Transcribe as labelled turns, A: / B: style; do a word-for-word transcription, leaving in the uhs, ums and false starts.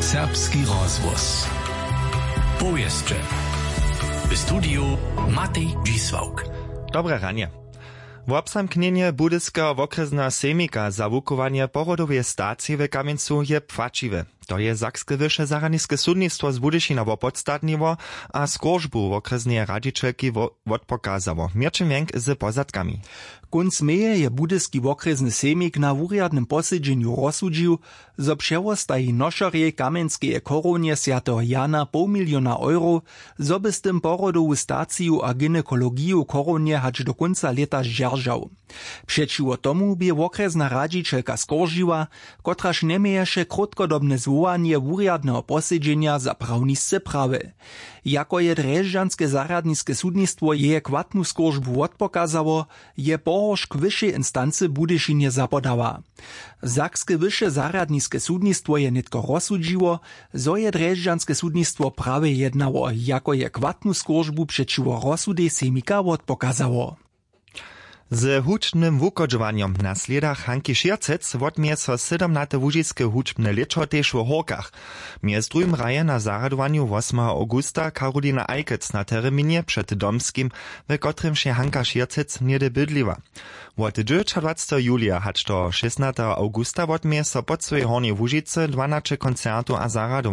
A: Serbski rozhłos. Powieszcze. W studiu Matej Dzisłauk.
B: Dobre ranie. W obsamknienie Budyskiego wokrjesneho semika za wukowanie porodowej stacji w Kamieńcu je płaciwe. To je Sakskie wyższe zaradnickie sudnictwo z Budyšina podstatniło, a skrożbu wokrjesnej radzicielki odpokazało. Mirčin Wenk z pozadkami.
C: Kunc meje je Budyski wokrjesny semik na wuriadnym posiedzeniu rozsudžił, zo přewostají nošorje Kamieńskeje koronie Świętego Jana pół miliona euro, zo by z tym porodowu staciju a gynekologiju koronie hać do końca leta zdzierżał. Przeciwo tomu by wokrjesna radzicielka skoržiła, kotraż nie mieješe krótkodobne zwołanie wuriadnego posiedzenia za prawnisce prawy. Jako je Drežďanske zaradnickie sudnictwo je kwatnu skorżbu odpokazało, je pohoř k wyższej instancy Budyšinie zapodała. Sakskie wyższe zaradnickie sudnictwo je nitko rozsudžiło, zo je Drežďanske sudnictwo prawie jednało, jako je kwatnu skorżbu przeciwo rozsudej semika odpokazało.
B: Z hučnym wukodźowaniem na sledach Hanki Šircec wotmie so sedemnate łužickie hučbne lečo tež w Horkach. Mjez drugim raje na zaradowaniu ósmego augusta Karolina Ajkec na terminie przed Domskim, w kotrym się Hanka Šircec niede bydliwa. Wot dwudziestego julia hać do szesnastego augusta wotmie so pod swojej Hornej Łužice dwanaście koncertu a zaradowań.